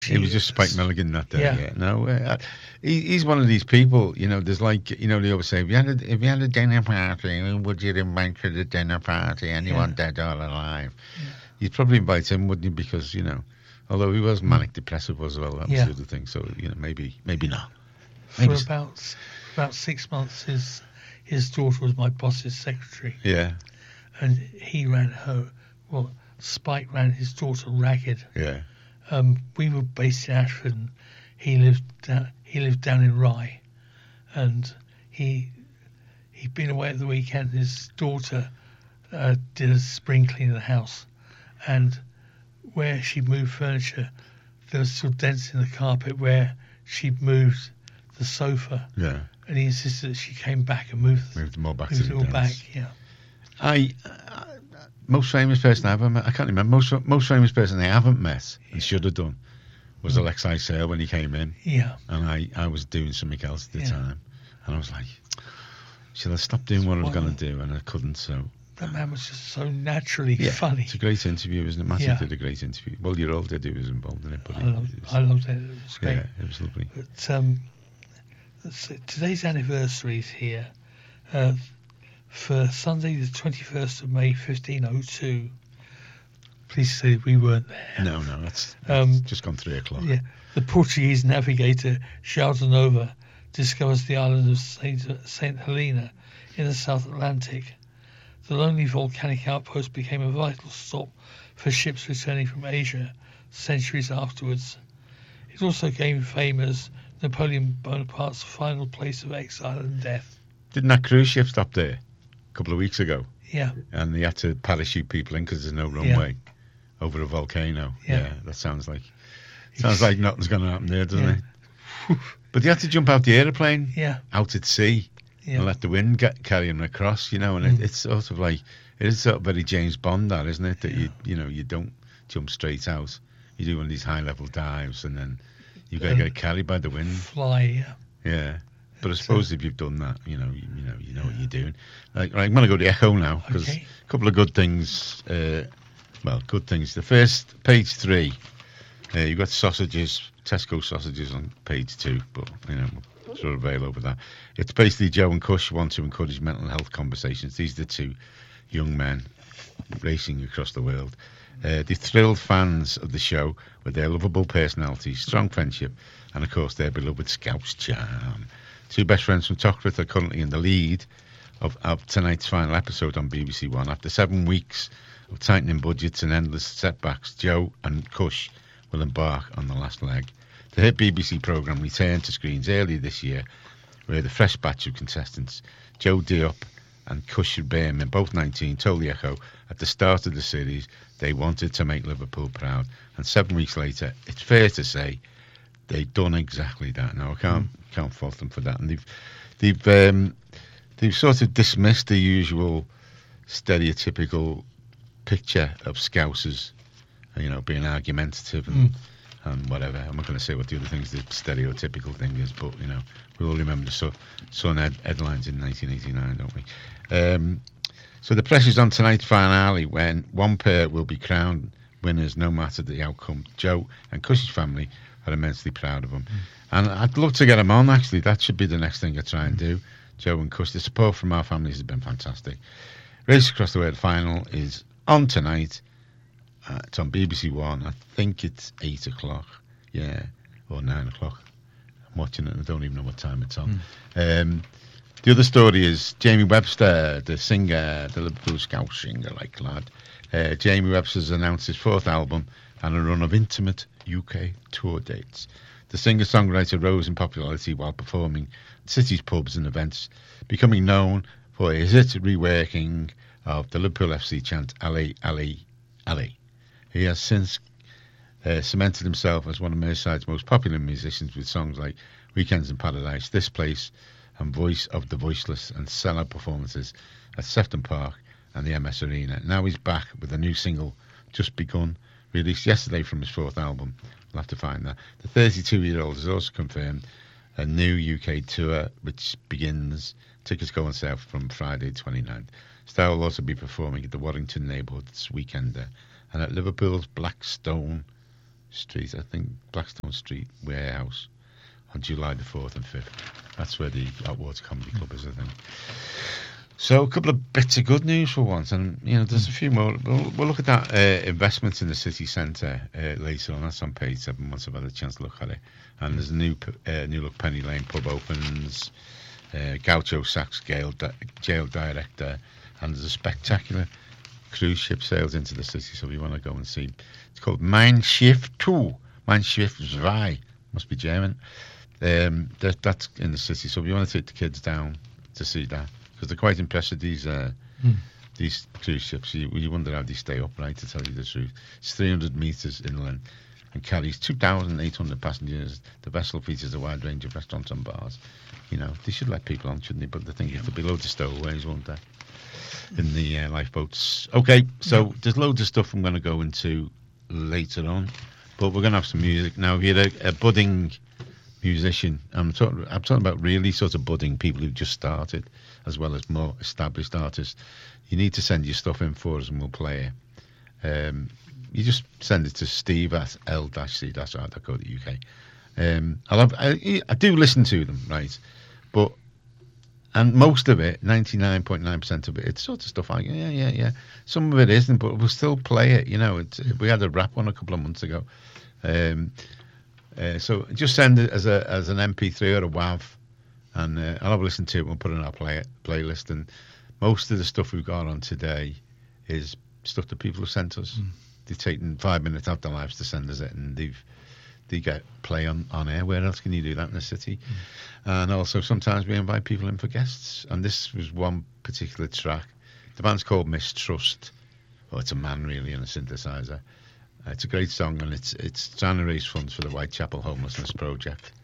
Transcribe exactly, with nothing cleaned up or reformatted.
He was just Spike She, Milligan that day. yeah, Yeah, no, uh, he, he's one of these people. You know, there's like, you know, they always say, if you had a, if you had a dinner party, who would you invite to the dinner party? Anyone yeah, dead or alive? yeah, You'd probably invite him, wouldn't you? Because you know, although he was mm, manic depressive as well, that was yeah. the other thing. So you know, maybe, maybe not. For Maybe, s- about for about six months, his his daughter was my boss's secretary, yeah, and he ran her. Well, Spike ran his daughter ragged. yeah, Um, we were based in Ashford. And he lived down, he lived down in Rye, and he he'd been away at the weekend. His daughter uh, did a spring clean of the house, and where she moved furniture, there was still dents in the carpet where she'd moved the sofa, yeah. and he insisted that she came back and moved, Moved them all back moved to it the all back. dance. Yeah, I, uh, most famous person I ever met. I can't remember most most famous person I haven't met and should have done was Mm. Alexei Sale when he came in, yeah, and I, I was doing something else at the Yeah. time, and I was like, should I stop doing what I was Well, going to do, and I couldn't. So that man was just so naturally yeah, funny. it's a great interview, isn't it? Matthew Yeah. did a great interview. Well, your old did, he was involved in it, but I he, loved, it was, I loved it. It was great. yeah, it was lovely. But um, let's see, today's anniversary is here. Uh, for Sunday, the twenty-first of May, fifteen oh two. Please say we weren't there. No, no, that's Um, just gone three o'clock. Yeah, the Portuguese navigator João de Nova discovers the island of Saint, Saint Helena in the South Atlantic. The lonely volcanic outpost became a vital stop for ships returning from Asia centuries afterwards. It also gained fame as Napoleon Bonaparte's final place of exile and death. Didn't that cruise ship stop there a couple of weeks ago? Yeah, And they had to parachute people in because there's no Yeah. runway over a volcano. Yeah. Yeah, that sounds like sounds like nothing's going to happen there, doesn't Yeah. it? But they had to jump out the aeroplane yeah, out at sea yeah. and let the wind get, carry them across, you know. And Mm. it, it's sort of like it is sort of very James Bond, that isn't it? That Yeah. you you know you don't jump straight out. You do one of these high level dives, and then you got to And get carried by the wind. Fly. Yeah. Yeah. But I So- suppose if you've done that, you know, you, you know, you know what you're doing. Like, right, I'm going to go to the Echo now because Okay. a couple of good things. Uh, well, good things. The first page three, uh, you've got sausages, Tesco sausages on page two, but you know, sort of veil over that. It's basically Joe and Cush want to encourage mental health conversations. These are the two young men racing across the world. Uh, the thrilled fans of the show with their lovable personalities, strong friendship, and of course their beloved Scouse charm. Two best friends from Tockworth are currently in the lead of, of tonight's final episode on B B C One. After seven weeks of tightening budgets and endless setbacks, Joe and Cush will embark on the last leg. The hit B B C programme returned to screens earlier this year with a fresh batch of contestants. Joe Diop and Cush Berman, both nineteen, told the Echo at the start of the series they wanted to make Liverpool proud. And seven weeks later, it's fair to say they've done exactly that. Now, I can't mm. can't fault them for that. And they've they've um, they've sort of dismissed the usual stereotypical picture of Scousers, you know, being argumentative and, Mm. and whatever. I'm not going to say what the other things the stereotypical thing is, but, you know, we all remember the Sun, Sun head, headlines in nineteen eighty-nine, don't we? Um, so the pressure's on tonight's finale when one pair will be crowned winners no matter the outcome. Joe and Cush's family are immensely proud of them. Mm. And I'd love to get them on, actually. That should be the next thing I try and do. Joe and Cush. The support from our families has been fantastic. Race Across the World final is on tonight. Uh, it's on B B C One. I think it's eight o'clock. Yeah, or nine o'clock. I'm watching it and I don't even know what time it's on. Mm. Um, the other story is Jamie Webster, the singer, the Liverpool Scouse singer, like lad. Uh, Jamie Webster's announced his fourth album and a run of intimate U K tour dates. The singer-songwriter rose in popularity while performing at city's pubs and events, becoming known for his hit reworking of the Liverpool F C chant Ali, Ali, Ali. He has since uh, cemented himself as one of Merseyside's most popular musicians with songs like Weekends in Paradise, This Place, and Voice of the Voiceless, and sellout performances at Sefton Park and the M S Arena. Now he's back with a new single, Just Begun, released yesterday from his fourth album. We'll have to find that. The thirty-two-year-old has also confirmed a new U K tour, which begins. Tickets go on sale from Friday twenty-ninth. Star will also be performing at the Warrington Neighbourhoods Weekender and at Liverpool's Blackstone Street, I think Blackstone Street Warehouse, on July the fourth and fifth. That's where the Hot Water Comedy Club is, I think. So a couple of bits of good news for once, and you know there's a few more. We'll, we'll look at that uh, investment in the city centre uh, later on. That's on page seven once I've had a chance to look at it. And there's a new uh, new look Penny Lane pub opens. Uh, Gaucho sacks jail, di- jail director, and there's a spectacular cruise ship sails into the city. So we want to go and see. It's called Mein Schiff two, Mein Schiff zwei, must be German. Um, that, that's in the city. So we want to take the kids down to see that. Because they're quite impressive, these uh, mm. these cruise ships. You, you wonder how they stay upright, to tell you the truth. It's three hundred metres inland and carries two thousand eight hundred passengers. The vessel features a wide range of restaurants and bars. You know, they should let people on, shouldn't they? But the thing is, there'll be loads of stowaways, won't there, in the uh, lifeboats. Okay, so yeah. There's loads of stuff I'm going to go into later on. But we're going to have some music. Now, if you're a, a budding musician, I'm talking, I'm talking about really sort of budding people who've just started, as well as more established artists. You need to send your stuff in for us and we'll play it. Um, you just send it to steve at l c r dot co dot u k. Um, I, love, I, I do listen to them, right? But, and most of it, ninety-nine point nine percent of it, it's sort of stuff like, yeah, yeah, yeah. Some of it isn't, but we'll still play it, you know. It's, we had a rap one a couple of months ago. Um, uh, so just send it as a as an M P three or a W A V. And uh, I'll have a listen to it. We'll put it in our play playlist. And most of the stuff we've got on today is stuff that people have sent us. Mm. They've taken five minutes out of their lives to send us it, and they've they get play on, on air. Where else can you do that in the city? Mm. And also sometimes we invite people in for guests. And this was one particular track. The band's called Mistrust. Well, it's a man really and a synthesizer. Uh, it's a great song, and it's it's trying to raise funds for the Whitechapel Homelessness Project.